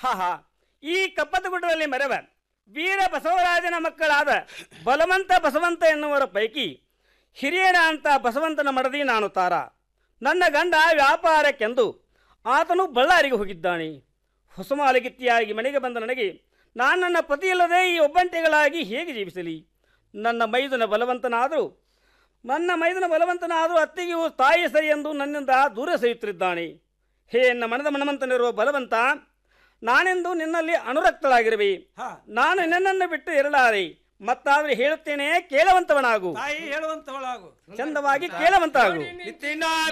ಆಹಾ, ಈ ಕಪ್ಪತ್ತಗುಡ್ಡದಲ್ಲಿ ಮೆರವ ವೀರ ಬಸವರಾಜನ ಮಕ್ಕಳಾದ ಬಲವಂತ ಬಸವಂತ ಎನ್ನುವರ ಪೈಕಿ ಹಿರಿಯನ ಅಂತ ಬಸವಂತನ ಮಡದಿ ನಾನು ತಾರ. ನನ್ನ ಗಂಡ ವ್ಯಾಪಾರಕ್ಕೆಂದು ಆತನು ಬಳ್ಳಾರಿಗೆ ಹೋಗಿದ್ದಾನೆ. ಹೊಸಮಾಲಗಿತ್ತಿಯಾಗಿ ಮನೆಗೆ ಬಂದ ನನಗೆ ನಾನು ನನ್ನ ಪತಿಯಿಲ್ಲದೆ ಈ ಒಬ್ಬಂಟಿಗಳಾಗಿ ಹೇಗೆ ಜೀವಿಸಲಿ? ನನ್ನ ಮೈದುನ ಬಲವಂತನಾದರೂ ಅತ್ತಿಗೆಯು ತಾಯಿ ಸರಿ ಎಂದು ನನ್ನಿಂದ ದೂರ ಸರಿಯುತ್ತಿದ್ದಾನೆ. ಹೇ ಎನ್ನ ಮನದ ಮನಮಂತನಿರುವ ಬಲವಂತ, ನಾನೆಂದು ನಿನ್ನಲ್ಲಿ ಅನುರಕ್ತಳಾಗಿರುವೆ. ನಾನು ನಿನ್ನನ್ನು ಬಿಟ್ಟು ಇರಲಾರೆ. ಮತ್ತಾದ್ರೆ ಹೇಳುತ್ತೇನೆ, ಕೇಳುವಂತವನಾಗು. ತಾಯಿ ಹೇಳುವಂತವಳಾಗು, ಚಂದವಾಗಿ ಕೇಳುವಂತಾಗು.